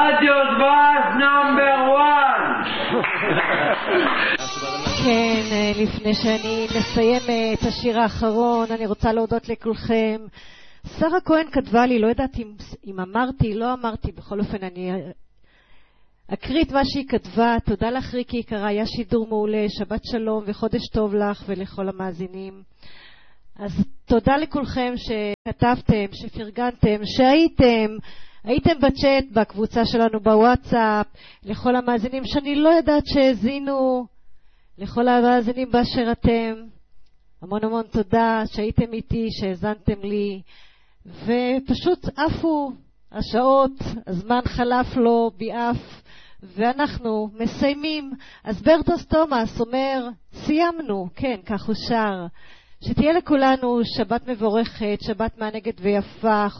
רדיו דבש נאמבר 1. כן, לפני שאני נסיים את השיר האחרון, אני רוצה להודות לכולכם. שרה כהן כתבה לי, לא יודעת אם אמרתי, לא אמרתי, בכל אופן אני אקריא את מה שהיא כתבה. תודה לך ריקי יקרה, היה שידור מעולה, שבת שלום וחודש טוב לך ולכל המאזינים. אז תודה לכולכם שכתבתם, שפרגנתם, הייתם בצ'אט, בקבוצה שלנו בוואטסאפ, לכל המאזינים שאני לא יודעת שהזינו, לכל המאזינים באשר אתם, המון המון תודה שהייתם איתי, שהזנתם לי, ופשוט עפו השעות, הזמן חלף לו ביעף, ואנחנו מסיימים. אז ברטוס תומאס אומר, סיימנו, כן, כך הוא שר. שתהיה לכולנו שבת מבורכת, שבת מענגת ויפה,